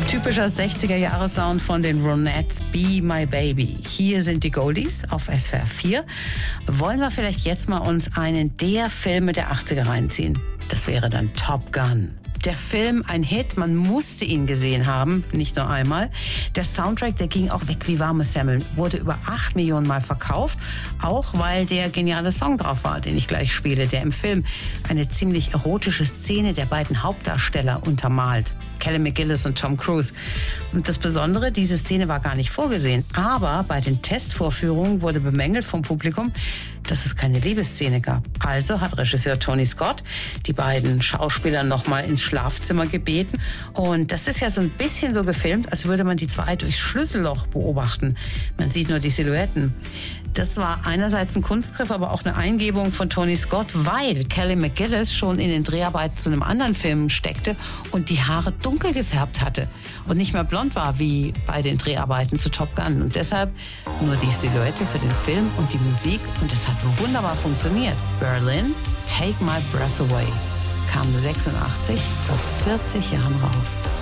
Typischer 60er-Jahre-Sound von den Ronettes, Be My Baby. Hier sind die Goldies auf SWR 4. Wollen wir vielleicht jetzt mal uns einen der Filme der 80er reinziehen? Das wäre dann Top Gun. Der Film, ein Hit, man musste ihn gesehen haben, nicht nur einmal. Der Soundtrack, der ging auch weg wie warme Semmeln, wurde über 8 Millionen Mal verkauft, auch weil der geniale Song drauf war, den ich gleich spiele, der im Film eine ziemlich erotische Szene der beiden Hauptdarsteller untermalt. Kelly McGillis und Tom Cruise. Und das Besondere, diese Szene war gar nicht vorgesehen, aber bei den Testvorführungen wurde bemängelt vom Publikum, dass es keine Liebesszene gab. Also hat Regisseur Tony Scott die beiden Schauspieler nochmal ins Schlafzimmer gebeten. Und das ist ja so ein bisschen so gefilmt, als würde man die zwei durchs Schlüsselloch beobachten. Man sieht nur die Silhouetten. Das war einerseits ein Kunstgriff, aber auch eine Eingebung von Tony Scott, weil Kelly McGillis schon in den Dreharbeiten zu einem anderen Film steckte und die Haare dunkel gefärbt hatte und nicht mehr blond war wie bei den Dreharbeiten zu Top Gun. Und deshalb nur die Silhouette für den Film und die Musik, und das hat wunderbar funktioniert. Berlin, Take My Breath Away, kam 86, vor 40 Jahren raus.